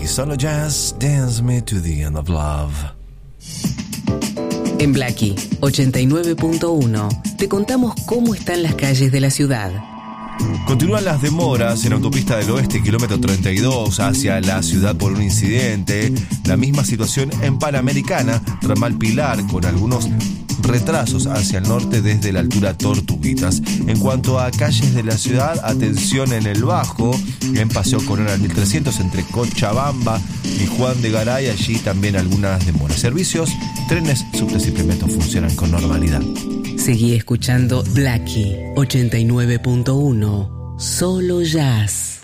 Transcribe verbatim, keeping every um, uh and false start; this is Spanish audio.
Blackie, Solo Jazz, Dance Me to the End of Love. En Blackie ochenta y nueve punto uno te contamos cómo están las calles de la ciudad. Continúan las demoras en Autopista del Oeste, kilómetro treinta y dos, hacia la ciudad por un incidente. La misma situación en Panamericana, ramal Pilar, con algunos retrasos hacia el norte desde la altura Tortuguitas. En cuanto a calles de la ciudad, atención en el Bajo, en Paseo Coronel mil trescientos entre Cochabamba y Juan de Garay, allí también algunas demoras. Servicios, trenes, subtes y Metros funcionan con normalidad. Seguí escuchando Blackie ochenta y nueve punto uno, Solo Jazz.